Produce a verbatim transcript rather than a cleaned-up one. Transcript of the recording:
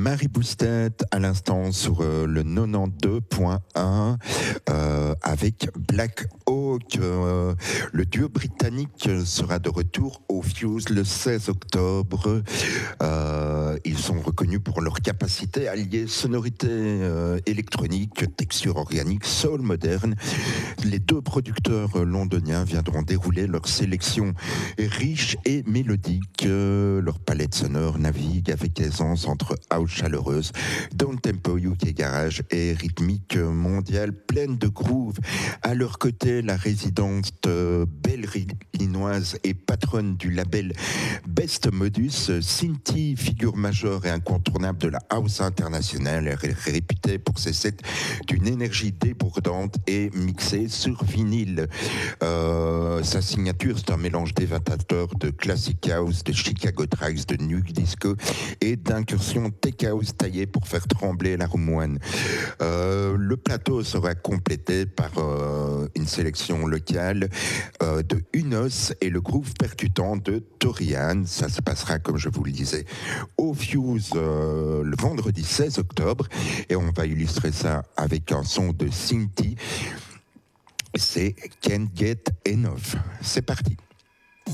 Marie Boustet à l'instant sur euh, le quatre-vingt-douze point un euh, avec Black Hawk. Euh, le duo britannique sera de retour au Fuse le seize octobre. Euh, ils sont reconnus pour leur capacité à lier sonorité euh, électronique, texture organique, soul moderne. Les deux producteurs londoniens viendront dérouler leur sélection riche et mélodique. Euh, leur palette sonore navigue avec aisance entre house chaleureuse, down tempo U K garage et rythmique mondiale pleine de groove. À leur côté, la résidente euh, berlinoise et patronne du label Best Modus, Cinti, figure majeure et incontournable de la house internationale, est réputée pour ses sets d'une énergie débordante et mixée sur vinyle. Euh, sa signature, c'est un mélange dévastateur de classic house, de Chicago tracks, de nu disco et d'incursions tech house taillées pour faire trembler la roumoine. Euh, le plateau sera complété par euh, une sélection locale euh, de Unos et le groove percutant de Torian. Ça se passera, comme je vous le disais, au Fuse euh, le vendredi seize octobre et on va illustrer ça avec un son de Cinti. C'est Can't Get Enough. C'est parti.